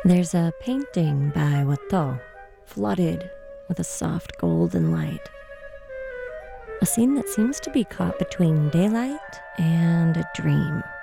There's a painting by Watteau, flooded with a soft golden light. A scene that seems to be caught between daylight and a dream.